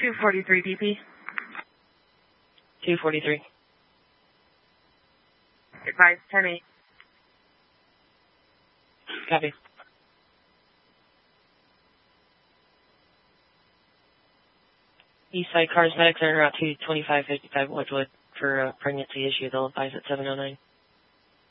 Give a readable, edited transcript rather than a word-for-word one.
243 BP. 243. Advise 10-8. Copy. Eastside Cars Medics are en route to 2555 Wedgewood for a pregnancy issue. They'll advise at 709.